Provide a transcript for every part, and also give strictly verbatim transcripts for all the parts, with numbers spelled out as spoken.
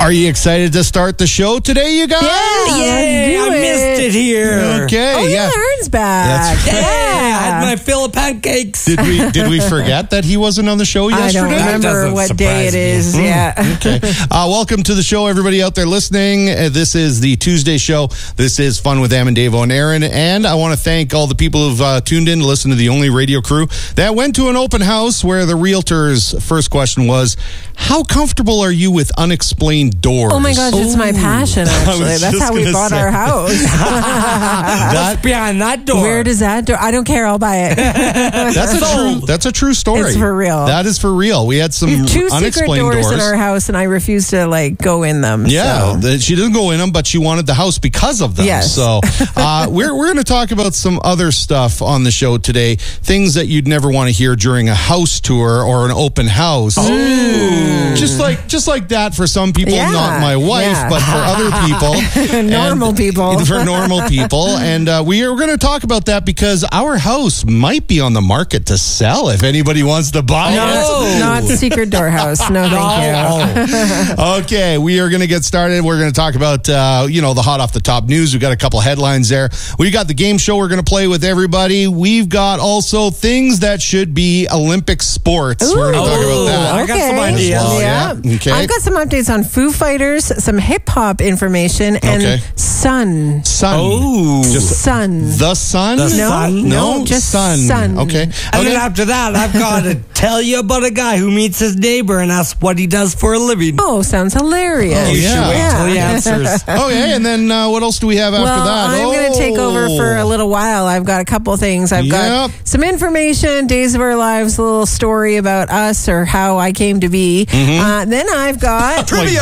Are you excited to start the show today, you guys? Yeah, Yay, I do missed it here. Okay, Oh, yeah. yeah, Ern's back. That's Yeah, Yeah. I had my fill of pancakes. Did we did we forget that he wasn't on the show I don't yesterday? remember doesn't what day it surprise me. is. Yeah. Okay. Uh, welcome to the show, everybody out there listening. Uh, this is the Tuesday show. This is Fun with Am and Davo and Aaron. And I want to thank all the people who've uh, tuned in to listen to the only radio crew that went to an open house where the realtor's first question was, how comfortable are you with unexplained doors? Oh my gosh, it's my passion, actually. was That's just how we gonna bought say. our house. That, What's behind that door? Where does that door? I don't care. I'll buy it. that's a true that's a true story. It's for real. That is for real. We had some We have two secret unexplained doors, doors. in our house, and I refuse to like go in them. Yeah, so. the- she didn't go in them, but she wanted the house because of them. Yes. So uh, we're we're going to talk about some other stuff on the show today, things that you'd never want to hear during a house tour or an open house. Oh, just like just like that for some people, Yeah, not my wife, yeah. but for other people, Normal and- people. for normal people, and uh, we are going to talk about that because our house might be on the market to sell if anybody wants to buy Not, it. not secret door house. No, thank you. Okay, we are going to get started. We're going to talk about, uh, you know, the hot off the top news. We've got a couple headlines there. We got the game show we're going to play with everybody. We've got also things that should be Olympic sports. We're going to talk about that. I got some ideas. Well, Yeah. yeah. Okay. I've got some updates on Foo Fighters, some hip hop information, and Okay. Sun. Sun. Oh. Just Sun. the sun? The No, sun? No, no, just sun. sun. Okay. And okay. then after that, I've got to tell you about a guy who meets his neighbor and asks what he does for a living. Oh, sounds hilarious. Oh, you yeah. should wait till he Yeah. answers. Okay, and then uh, what else do we have after Well, that? I'm going to take over for a little while. I've got a couple things. I've Yep. got some information, Days of Our Lives, a little story about us or how I came to be. Uh, then I've got Trivia.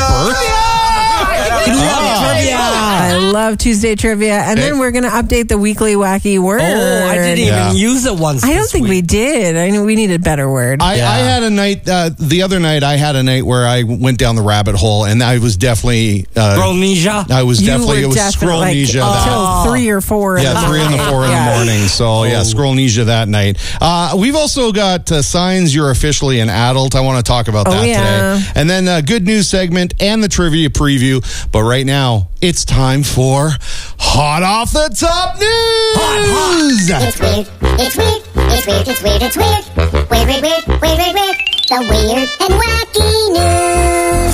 I love Tuesday trivia, and Okay. then we're going to update the weekly wacky word. Oh, I didn't Yeah. even use it once. I don't this think we week. did. I know we need a better word. I, Yeah. I had a night uh, the other night. I had a night where I went down the rabbit hole, and I was definitely uh, Scrollnesia? I was You definitely were it was definitely like scrollnesia. that, until three or four. in yeah, the three in the morning. four in Yeah. the morning. So yeah, Oh. scrollnesia that night. Uh, we've also got uh, signs you're officially an adult. I want to talk about Oh, that yeah. today, and then a good news segment and the trivia preview. But right now, it's time for hot off the top news. It's weird, it's weird, it's weird, it's weird, it's weird. Weird, weird, weird, weird, weird, weird. The weird and wacky news.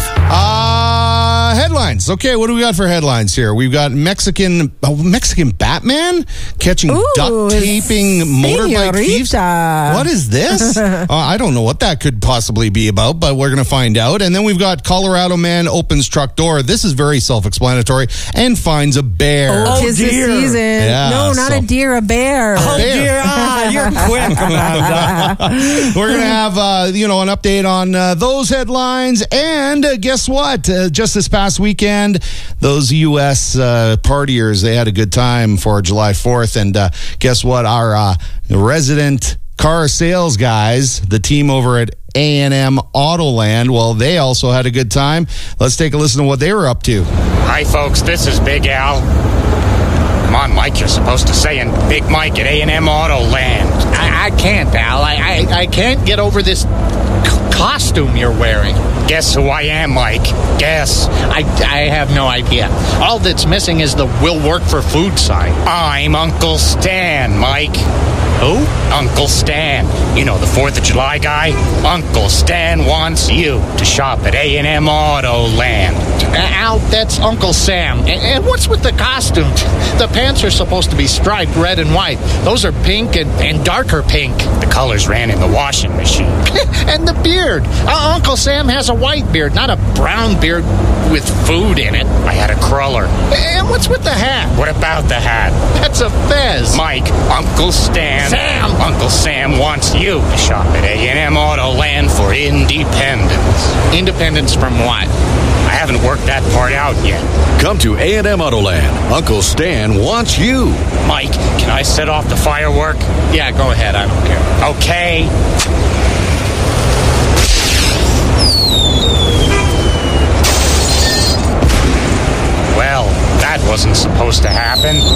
Uh, headlines. Okay, what do we got for headlines here? We've got Mexican oh, Mexican Batman catching Ooh, duct taping motorbike thieves. señorita. What is this? uh, I don't know what that could possibly be about, but we're going to find out. And then we've got Colorado man opens truck door. This is very self-explanatory and finds a bear. Oh, 'tis the dear. season. Yeah, no, not so- a deer, a bear. Oh, Bear. dear. Ah, you're quick, Amanda. We're going to have, uh, you know, an update on uh, those headlines. And uh, guess what? Uh, just this past weekend, those U S uh, partiers, they had a good time for July fourth. And uh, guess what? Our uh, resident car sales guys, the team over at A and M Autoland, well, they also had a good time. Let's take a listen to what they were up to. Hi, folks. This is Big Al. Come on, Mike. You're supposed to say in Big Mike at A and M Autoland. I, I can't, Al. I, I, I can't get over this c- costume you're wearing. Guess who I am, Mike? Guess. I, I have no idea. All that's missing is the will work for food sign. I'm Uncle Stan, Mike. Who? Uncle Stan. You know, the fourth of July guy? Uncle Stan wants you to shop at A and M Autoland. Uh, Al, that's Uncle Sam. And, and what's with the costume? The pants are supposed to be striped red and white. Those are pink and, and darker pink. The colors ran in the washing machine. And the beard. Uh, Uncle Sam has a white beard, not a brown beard with food in it. I had a cruller. And what's with the hat? What about the hat? That's a fez. Mike, Uncle Stan. Sam. Uncle Sam wants you to shop at A and M Autoland for independence. Independence from what? I haven't worked that part out yet. Come to A and M Autoland. Uncle Stan wants you. Mike, can I set off the firework? Yeah, go ahead. I don't care. Okay. Well, that wasn't supposed to happen.